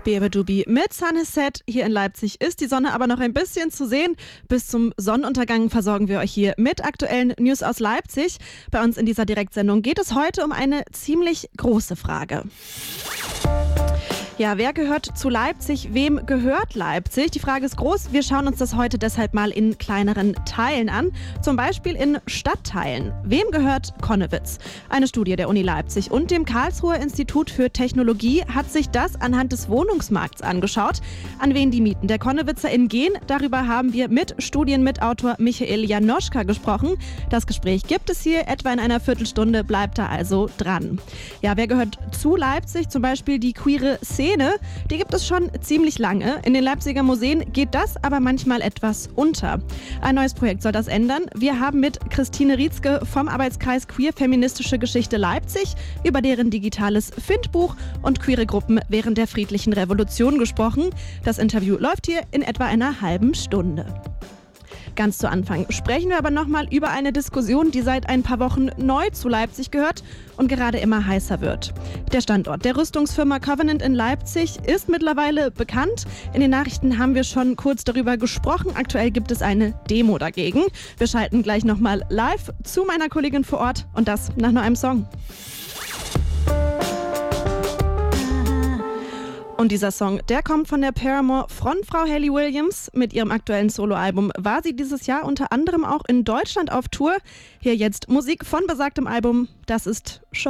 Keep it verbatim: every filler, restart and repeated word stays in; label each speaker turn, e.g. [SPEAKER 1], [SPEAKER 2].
[SPEAKER 1] Beaverdubi mit Sunset. Hier in Leipzig ist die Sonne aber noch ein bisschen zu sehen. Bis zum Sonnenuntergang versorgen wir euch hier mit aktuellen News aus Leipzig. Bei uns in dieser Direktsendung geht es heute um eine ziemlich große Frage. Ja, wer gehört zu Leipzig? Wem gehört Leipzig? Die Frage ist groß. Wir schauen uns das heute deshalb mal in kleineren Teilen an. Zum Beispiel in Stadtteilen. Wem gehört Connewitz? Eine Studie der Uni Leipzig und dem Karlsruher Institut für Technologie hat sich das anhand des Wohnungsmarkts angeschaut. An wen die Mieten der ConnewitzerInnen gehen, darüber haben wir mit Studienmitautor Michael Janoschka gesprochen. Das Gespräch gibt es hier etwa in einer Viertelstunde. Bleibt da also dran. Ja, wer gehört zu Leipzig? Zum Beispiel die queere Szene. Die gibt es schon ziemlich lange. In den Leipziger Museen geht das aber manchmal etwas unter. Ein neues Projekt soll das ändern. Wir haben mit Christine Rietzke vom Arbeitskreis Queer Feministische Geschichte Leipzig über deren digitales Findbuch und queere Gruppen während der friedlichen Revolution gesprochen. Das Interview läuft hier in etwa einer halben Stunde. Ganz zu Anfang sprechen wir aber nochmal über eine Diskussion, die seit ein paar Wochen neu zu Leipzig gehört und gerade immer heißer wird. Der Standort der Rüstungsfirma Covenant in Leipzig ist mittlerweile bekannt. In den Nachrichten haben wir schon kurz darüber gesprochen. Aktuell gibt es eine Demo dagegen. Wir schalten gleich nochmal live zu meiner Kollegin vor Ort und das nach nur einem Song. Und dieser Song, der kommt von der Paramore-Frontfrau Hayley Williams. Mit ihrem aktuellen Soloalbum war sie dieses Jahr unter anderem auch in Deutschland auf Tour. Hier jetzt Musik von besagtem Album. Das ist Show.